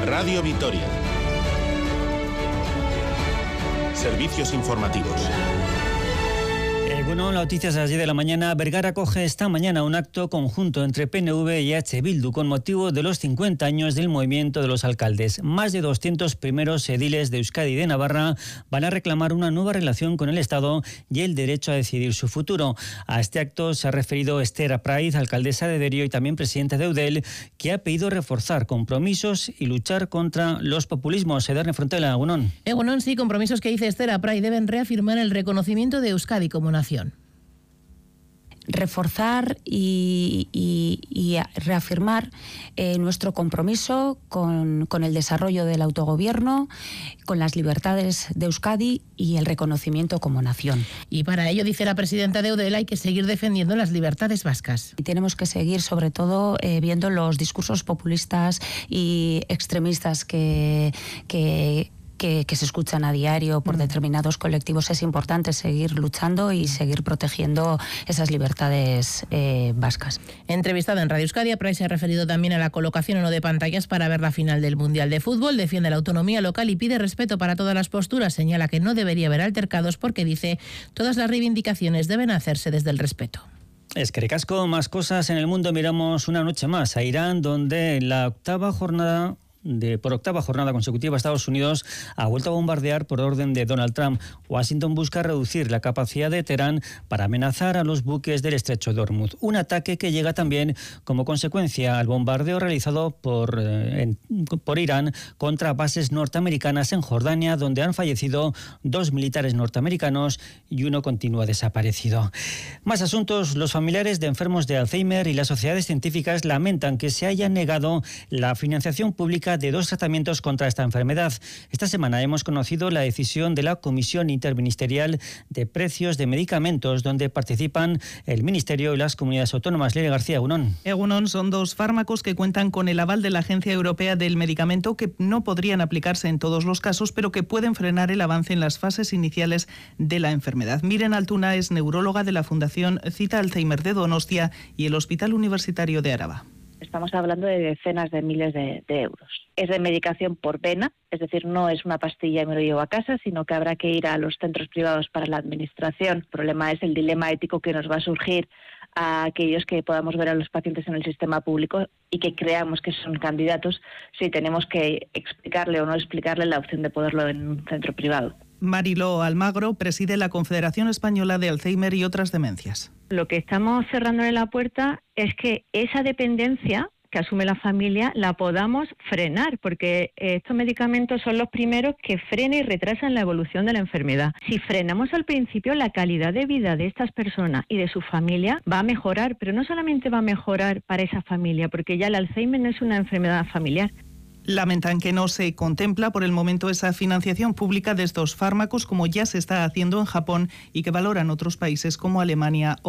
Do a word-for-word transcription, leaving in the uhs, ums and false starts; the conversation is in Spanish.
Radio Vitoria. Servicios informativos. Bueno, noticias a las diez de la mañana. Vergara acoge esta mañana un acto conjunto entre P N V y H. Bildu con motivo de los cincuenta años del movimiento de los alcaldes. Más de doscientos primeros ediles de Euskadi y de Navarra van a reclamar una nueva relación con el Estado y el derecho a decidir su futuro. A este acto se ha referido Esther Apraiz, alcaldesa de Derio y también presidenta de Eudel, que ha pedido reforzar compromisos y luchar contra los populismos. Edurne Frontela, Egunon. Egunon, sí, compromisos que dice Esther Apraiz deben reafirmar el reconocimiento de Euskadi como nación. Reforzar y, y, y reafirmar eh, nuestro compromiso con, con el desarrollo del autogobierno, con las libertades de Euskadi y el reconocimiento como nación. Y para ello, dice la presidenta de Eudel, hay que seguir defendiendo las libertades vascas. Y tenemos que seguir, sobre todo, eh, viendo los discursos populistas y extremistas que... que Que, que se escuchan a diario por determinados colectivos. Es importante seguir luchando y seguir protegiendo esas libertades eh, vascas. Entrevistada en Radio Euskadi, Apraiz se ha referido también a la colocación o no de pantallas para ver la final del Mundial de Fútbol, defiende la autonomía local y pide respeto para todas las posturas. Señala que no debería haber altercados porque, dice, todas las reivindicaciones deben hacerse desde el respeto. Es que recasco, más cosas en el mundo. Miramos una noche más a Irán, donde la octava jornada... De, por octava jornada consecutiva, Estados Unidos ha vuelto a bombardear por orden de Donald Trump. Washington busca reducir la capacidad de Teherán para amenazar a los buques del estrecho de Hormuz. Un ataque que llega también como consecuencia al bombardeo realizado por, eh, en, por Irán contra bases norteamericanas en Jordania, donde han fallecido dos militares norteamericanos y uno continúa desaparecido. Más asuntos. Los familiares de enfermos de Alzheimer y las sociedades científicas lamentan que se haya negado la financiación pública de dos tratamientos contra esta enfermedad. Esta semana hemos conocido la decisión de la Comisión Interministerial de Precios de Medicamentos, donde participan el Ministerio y las comunidades autónomas. Leire García, Egunon. Egunon, son dos fármacos que cuentan con el aval de la Agencia Europea del Medicamento, que no podrían aplicarse en todos los casos, pero que pueden frenar el avance en las fases iniciales de la enfermedad. Miren Altuna es neuróloga de la Fundación Cita Alzheimer de Donostia y el Hospital Universitario de Araba. Estamos hablando de decenas de miles de, de euros. Es de medicación por vena, es decir, no es una pastilla y me lo llevo a casa, sino que habrá que ir a los centros privados para la administración. El problema es el dilema ético que nos va a surgir a aquellos que podamos ver a los pacientes en el sistema público y que creamos que son candidatos, si tenemos que explicarle o no explicarle la opción de poderlo en un centro privado. Mariló Almagro preside la Confederación Española de Alzheimer y otras demencias. Lo que estamos cerrándole la puerta es que esa dependencia que asume la familia la podamos frenar, porque estos medicamentos son los primeros que frenan y retrasan la evolución de la enfermedad. Si frenamos al principio, la calidad de vida de estas personas y de su familia va a mejorar, pero no solamente va a mejorar para esa familia, porque ya el Alzheimer no es una enfermedad familiar. Lamentan que no se contempla por el momento esa financiación pública de estos fármacos, como ya se está haciendo en Japón y que valoran otros países como Alemania o